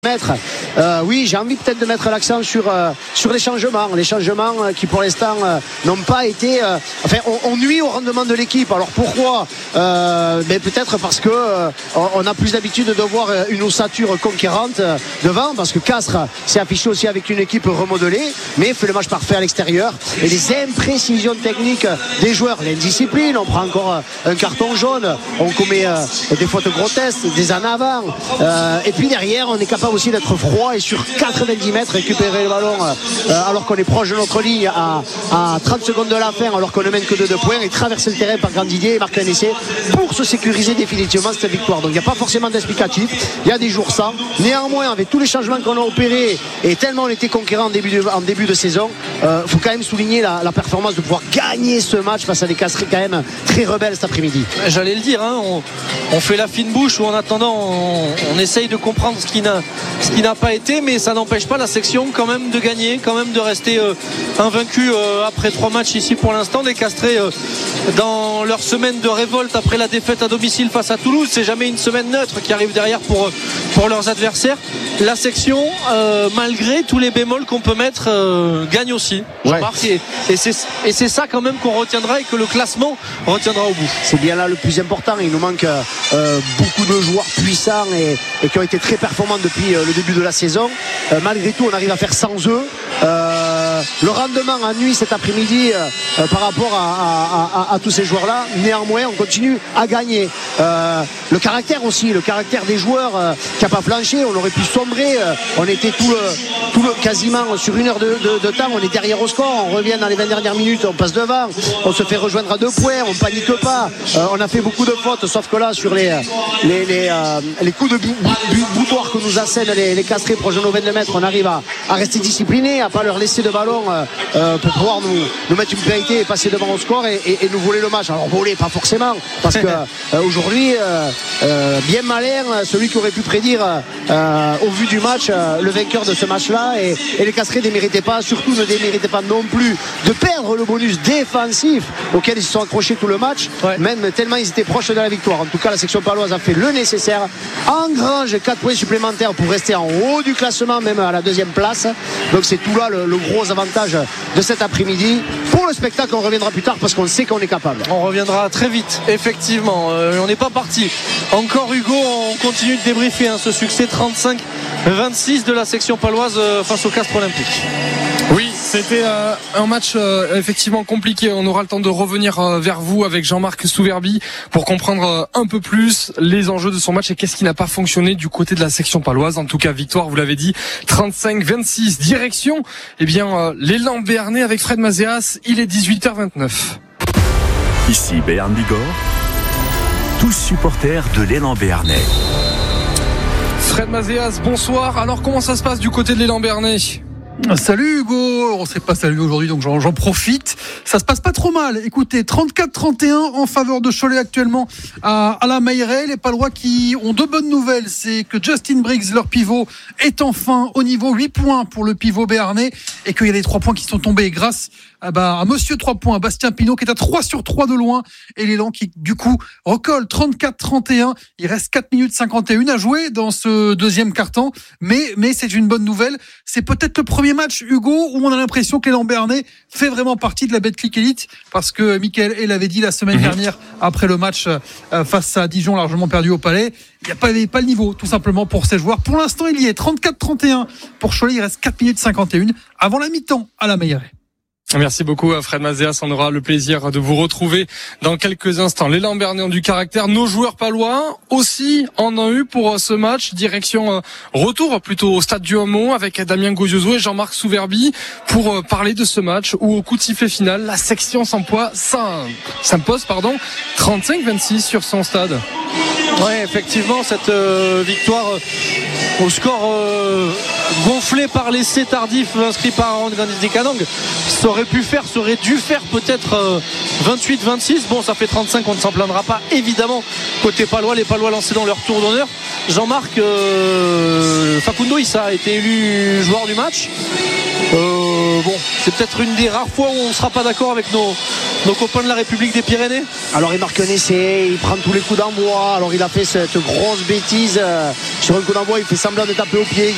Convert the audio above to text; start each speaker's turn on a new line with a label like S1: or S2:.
S1: Oui, j'ai envie peut-être de mettre l'accent sur les changements qui pour l'instant n'ont pas été on nuit au rendement de l'équipe. Alors pourquoi mais peut-être parce que on a plus d'habitude de voir une ossature conquérante devant, parce que Castres s'est affiché aussi avec une équipe remodelée, mais fait le match parfait à l'extérieur, et les imprécisions techniques des joueurs, l'indiscipline, on prend encore un carton jaune, on commet des fautes grotesques, des en avant, et puis derrière on est capable aussi d'être froid et sur 90 mètres récupérer le ballon alors qu'on est proche de notre ligne à 30 secondes de la fin, alors qu'on ne mène que de 2 points, et traverser le terrain par Grandidier et marquer un essai pour se sécuriser définitivement cette victoire. Donc il n'y a pas forcément d'explicatif, il y a des jours sans. Néanmoins, avec tous les changements qu'on a opérés et tellement on était conquérant en début de saison, faut quand même souligner la performance de pouvoir gagner ce match face à des Castres quand même très rebelles cet après-midi.
S2: J'allais le dire, on fait la fine bouche, ou en attendant on essaye de comprendre ce qui n'a pas été, mais ça n'empêche pas la section quand même de gagner, quand même de rester invaincu après 3 matchs ici pour l'instant. Les Castrés dans leur semaine de révolte après la défaite à domicile face à Toulouse, c'est jamais une semaine neutre qui arrive derrière pour leurs adversaires. La section malgré tous les bémols qu'on peut mettre gagne aussi, Jean-Marc, et c'est ça quand même qu'on retiendra, et que le classement retiendra au bout.
S1: C'est bien là le plus important. Il nous manque beaucoup de joueurs puissants et qui ont été très performants depuis le début de la saison. Malgré tout, on arrive à faire sans eux. Le rendement en nuit cet après-midi par rapport à tous ces joueurs-là. Néanmoins, on continue à gagner. Le caractère aussi, le caractère des joueurs qui n'a pas flanché. On aurait pu sombrer. On était tout le quasiment sur 1 heure de temps. On est derrière au score. On revient dans les 20 dernières minutes. On passe devant. On se fait rejoindre à 2 points. On panique pas. On a fait beaucoup de fautes. Sauf que là, sur les coups de boutoir que nous assènent les Castrés proches de nos 22 mètres, on arrive à rester discipliné, à pas leur laisser de ballon pour pouvoir nous mettre une pénalité et passer devant au score et nous voler le match. Alors voler pas forcément, parce que aujourd'hui bien malin celui qui aurait pu prédire au vu du match le vainqueur de ce match-là, et les Castrés surtout ne déméritaient pas non plus de perdre le bonus défensif auquel ils se sont accrochés tout le match, même tellement ils étaient proches de la victoire. En tout cas, la section paloise a fait le nécessaire, engrange 4 points supplémentaires pour rester en haut du classement, même à la 2e place. Donc c'est tout là le gros avantage de cet après-midi. Pour le spectacle, on reviendra plus tard parce qu'on sait qu'on est capable.
S2: On reviendra très vite, effectivement. On n'est pas parti encore, Hugo. On continue de débriefer ce succès 35-26 de la section paloise face au Castres Olympique.
S3: Oui, c'était un match effectivement compliqué. On aura le temps de revenir vers vous avec Jean-Marc Souverbi pour comprendre un peu plus les enjeux de son match et qu'est-ce qui n'a pas fonctionné du côté de la section paloise. En tout cas, victoire, vous l'avez dit, 35-26. Direction, l'élan béarnais avec Fred Mazéas. Il est 18h29.
S4: Ici Béarn Bigorre, tous supporters de l'élan béarnais.
S3: Fred Mazéas, bonsoir. Alors, comment ça se passe du côté de l'élan béarnais ?
S5: Salut Hugo, on s'est pas salué aujourd'hui donc j'en profite. Ça se passe pas trop mal. Écoutez, 34-31 en faveur de Cholet actuellement à la Mailleraie. Les Palois qui ont 2 bonnes nouvelles, c'est que Justin Briggs, leur pivot, est enfin au niveau 8 points pour le pivot béarnais, et qu'il y a des 3 points qui sont tombés grâce à monsieur 3 points, Bastien Pinot qui est à 3 sur 3 de loin, et l'élan qui du coup recolle 34-31. Il reste 4 minutes 51 à jouer dans ce deuxième quart-temps, mais c'est une bonne nouvelle. C'est peut-être le premier match, Hugo, où on a l'impression que l'élan béarnais fait vraiment partie de la Betclic Elite, parce que Michael Hay l'avait dit la semaine dernière après le match face à Dijon largement perdu au Palais. Il n'y a pas le niveau tout simplement pour ces joueurs. Pour l'instant, il y est 34-31 pour Cholet. Il reste 4 minutes 51 avant la mi-temps à la Mailleraie.
S3: Merci beaucoup Fred Mazéas, on aura le plaisir de vous retrouver dans quelques instants. L'élan béarnais ont du caractère, nos joueurs palois aussi en ont eu pour ce match. Direction retour plutôt au stade du Haumont avec Damien Gozioso et Jean-Marc Souverbi pour parler de ce match où au coup de sifflet final, la section s'impose 35-26 sur son stade.
S2: Oui, effectivement, cette victoire au score gonflé par l'essai tardif inscrit par Aaron Grandidier-Canang, ça aurait dû faire peut-être 28-26. Bon, ça fait 35, on ne s'en plaindra pas évidemment côté palois. Les Palois lancés dans leur tour d'honneur. Jean-Marc, Facundo Issa a été élu joueur du match. C'est peut-être une des rares fois où on ne sera pas d'accord avec nos copains de la République des Pyrénées.
S1: Alors il marque un essai, il prend tous les coups d'envoi. Alors il a fait cette grosse bêtise sur un coup d'envoi, il fait semblant de taper au pied.